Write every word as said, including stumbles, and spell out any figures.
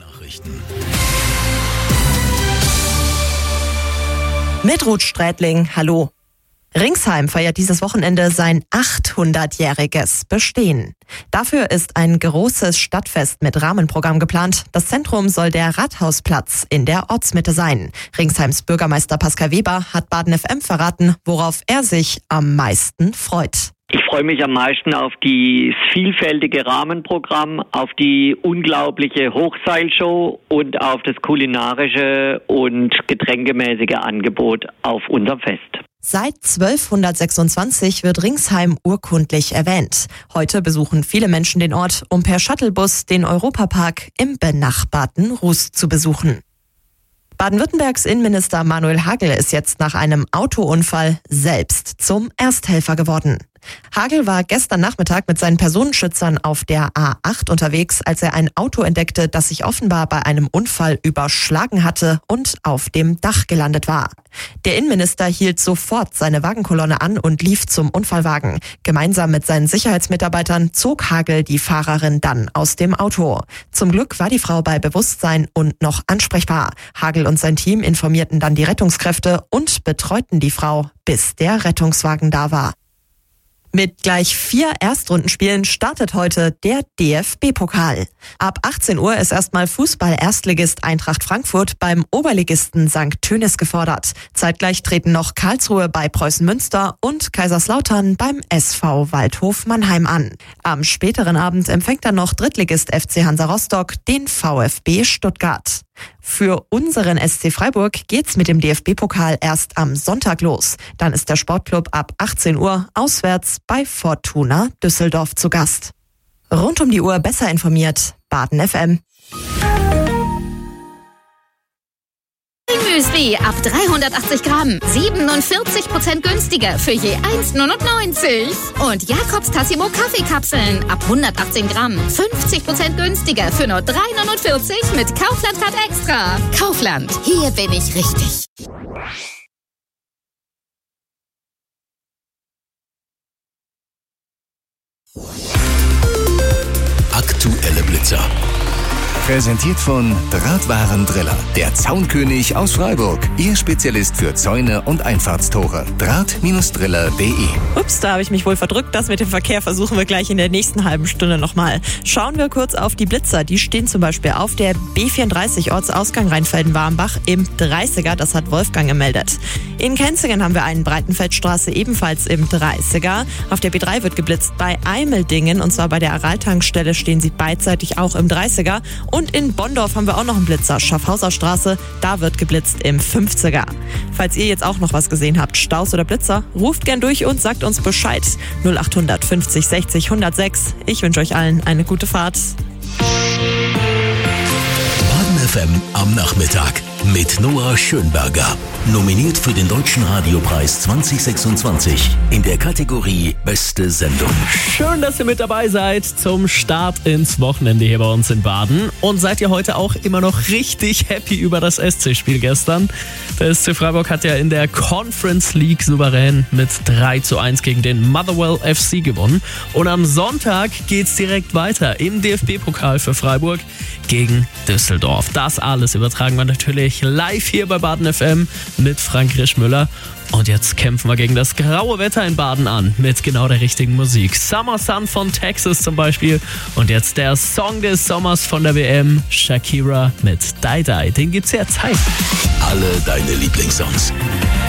Nachrichten. Mit Ruth Strätling, hallo. Ringsheim feiert dieses Wochenende sein achthundertjähriges Bestehen. Dafür ist ein großes Stadtfest mit Rahmenprogramm geplant. Das Zentrum soll der Rathausplatz in der Ortsmitte sein. Ringsheims Bürgermeister Pascal Weber hat Baden F M verraten, worauf er sich am meisten freut. Ich freue mich am meisten auf das vielfältige Rahmenprogramm, auf die unglaubliche Hochseilshow und auf das kulinarische und getränkemäßige Angebot auf unserem Fest. Seit zwölfhundertsechsundzwanzig wird Ringsheim urkundlich erwähnt. Heute besuchen viele Menschen den Ort, um per Shuttlebus den Europapark im benachbarten Rust zu besuchen. Baden-Württembergs Innenminister Manuel Hagel ist jetzt nach einem Autounfall selbst zum Ersthelfer geworden. Hagel war gestern Nachmittag mit seinen Personenschützern auf der A acht unterwegs, als er ein Auto entdeckte, das sich offenbar bei einem Unfall überschlagen hatte und auf dem Dach gelandet war. Der Innenminister hielt sofort seine Wagenkolonne an und lief zum Unfallwagen. Gemeinsam mit seinen Sicherheitsmitarbeitern zog Hagel die Fahrerin dann aus dem Auto. Zum Glück war die Frau bei Bewusstsein und noch ansprechbar. Hagel und sein Team informierten dann die Rettungskräfte und betreuten die Frau, bis der Rettungswagen da war. Mit gleich vier Erstrundenspielen startet heute der D F B-Pokal. Ab achtzehn Uhr ist erstmal Fußball-Erstligist Eintracht Frankfurt beim Oberligisten Sankt Tönis gefordert. Zeitgleich treten noch Karlsruhe bei Preußen Münster und Kaiserslautern beim S V Waldhof Mannheim an. Am späteren Abend empfängt dann noch Drittligist F C Hansa Rostock den VfB Stuttgart. Für unseren S C Freiburg geht's mit dem D F B-Pokal erst am Sonntag los. Dann ist der Sportclub ab achtzehn Uhr auswärts bei Fortuna Düsseldorf zu Gast. Rund um die Uhr besser informiert, Baden F M. Müsli ab dreihundertachtzig Gramm, siebenundvierzig Prozent günstiger für je eins neunundneunzig. Und Jakobs Tassimo Kaffeekapseln ab hundertachtzehn Gramm, fünfzig Prozent günstiger für nur drei neunundvierzig mit Kaufland-Card extra. Kaufland, hier bin ich richtig. Aktuelle Blitzer. Präsentiert von Drahtwarendriller, der Zaunkönig aus Freiburg. Ihr Spezialist für Zäune und Einfahrtstore. Draht-Driller punkt de. Ups, da habe ich mich wohl verdrückt. Das mit dem Verkehr versuchen wir gleich in der nächsten halben Stunde nochmal. Schauen wir kurz auf die Blitzer. Die stehen zum Beispiel auf der B vierunddreißig Ortsausgang Rheinfelden-Warmbach im dreißiger. Das hat Wolfgang gemeldet. In Kenzingen haben wir einen Breitenfeldstraße ebenfalls im dreißiger. Auf der B drei wird geblitzt bei Eimeldingen und zwar bei der Aral-Tankstelle stehen sie beidseitig auch im dreißiger. Und in Bonndorf haben wir auch noch einen Blitzer, Schaffhauser Straße, da wird geblitzt im fünfziger. Falls ihr jetzt auch noch was gesehen habt, Staus oder Blitzer, ruft gern durch und sagt uns Bescheid. null achthundert fünfzig sechzig hundertsechs. Ich wünsche euch allen eine gute Fahrt. Baden F M am Nachmittag mit Noah Schönberger. Nominiert für den Deutschen Radiopreis zwanzig sechsundzwanzig in der Kategorie Beste Sendung. Schön, dass ihr mit dabei seid zum Start ins Wochenende hier bei uns in Baden. Und seid ihr heute auch immer noch richtig happy über das S C-Spiel gestern? Der S C Freiburg hat ja in der Conference League souverän mit drei zu eins gegen den Motherwell F C gewonnen. Und am Sonntag geht's direkt weiter im D F B-Pokal für Freiburg gegen Düsseldorf. Das alles übertragen wir natürlich live hier bei Baden F M mit Frank Rischmüller. Und jetzt kämpfen wir gegen das graue Wetter in Baden an mit genau der richtigen Musik. Summer Sun von Texas zum Beispiel. Und jetzt der Song des Sommers von der W M, Shakira mit Die Die. Den gibt's jetzt. Hi. Alle deine Lieblingssongs.